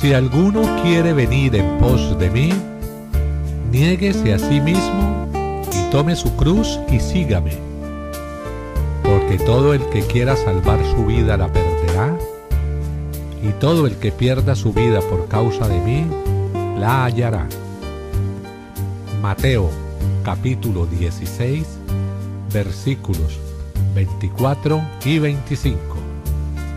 Si alguno quiere venir en pos de mí, niéguese a sí mismo y tome su cruz y sígame. Porque todo el que quiera salvar su vida la perderá, y todo el que pierda su vida por causa de mí, la hallará. Mateo capítulo 16, versículos 24 y 25.